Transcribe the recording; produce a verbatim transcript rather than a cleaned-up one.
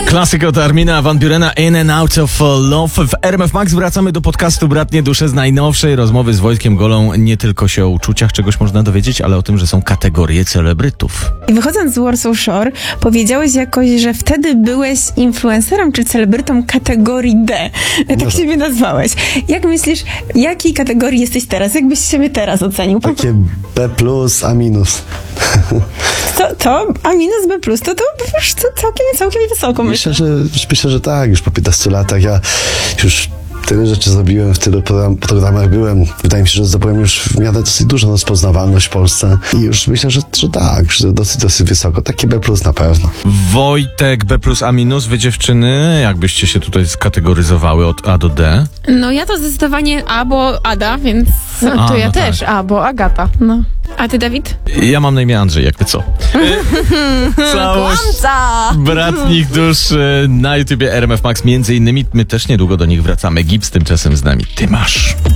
Klasyka od Armina Van Burena, In and Out of Love. W R M F Max wracamy do podcastu Bratnie Dusze z najnowszej rozmowy z Wojtkiem Golą. Nie tylko się o uczuciach czegoś można dowiedzieć, ale o tym, że są kategorie celebrytów. I wychodząc z Warsaw Shore, powiedziałeś jakoś, że wtedy byłeś influencerem czy celebrytą kategorii D. Tak Może. siebie nazwałeś. Jak myślisz, jakiej kategorii jesteś teraz? Jakbyś siebie teraz ocenił? Takie B plus, A minus. To, to A minus B plus, to to wiesz, to całkiem, całkiem wysoko myślę. Myślę, że, myślę, że tak, już po piętnastu latach ja już tyle rzeczy zrobiłem, w tylu program, programach byłem. Wydaje mi się, że zdobyłem już w miarę dosyć dużą rozpoznawalność w Polsce i już myślę, że, że tak, że dosyć, dosyć wysoko. Takie B plus na pewno. Wojtek, B plus, A minus, wy dziewczyny, jakbyście się tutaj skategoryzowały od A do D? No ja to zdecydowanie A, bo Ada, więc A, to ja no też tak. A, bo Agata. No. A ty, Dawid? Ja mam na imię Andrzej, jakby co. Całość Kłamca! Bratnich Dusz e, na YouTubie R M F Max między innymi. My też niedługo do nich wracamy. Gips tymczasem z nami. Ty masz.